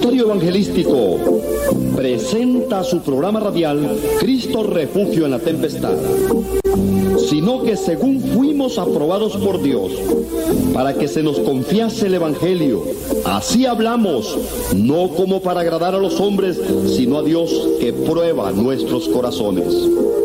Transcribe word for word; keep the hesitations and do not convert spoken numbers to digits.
Ministerio Evangelístico presenta su programa radial Cristo Refugio en la Tempestad, sino que según fuimos aprobados por Dios para que se nos confiase el Evangelio, así hablamos, no como para agradar a los hombres, sino a Dios que prueba nuestros corazones.